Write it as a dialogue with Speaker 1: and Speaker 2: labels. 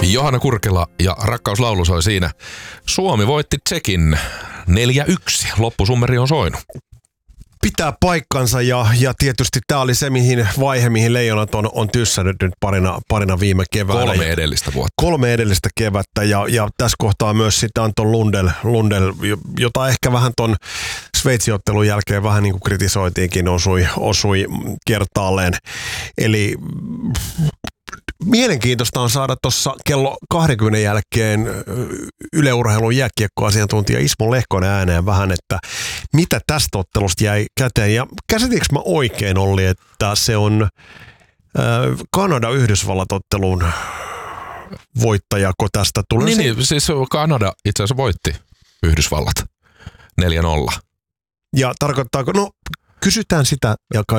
Speaker 1: Johanna Kurkela ja Rakkauslaulu soi siinä. Suomi voitti Tsekin 4-1. Loppusummeri on soinut.
Speaker 2: Pitää paikkansa ja tietysti tämä oli se vaihe, mihin Leijonat on tyssännyt nyt parina viime keväänä.
Speaker 1: 3 edellistä vuotta.
Speaker 2: 3 edellistä kevättä ja tässä kohtaa myös sitten Anton Lundell, jota ehkä vähän ton Sveitsi-ottelun jälkeen vähän niin kuin kritisoitiinkin, osui kertaalleen. Eli mielenkiintoista on saada tuossa kello 20 jälkeen Yle Urheilun jääkiekkoasiantuntija Ismo Lehkonen ääneen vähän, että mitä tästä ottelusta jäi käteen. Ja käsitinkö mä oikein, Olli, että se on Kanada-Yhdysvallat-ottelun voittajako tästä tulee?
Speaker 1: Niin, siis Kanada itse asiassa voitti Yhdysvallat 4-0.
Speaker 2: Ja tarkoittaako, kysytään sitä ja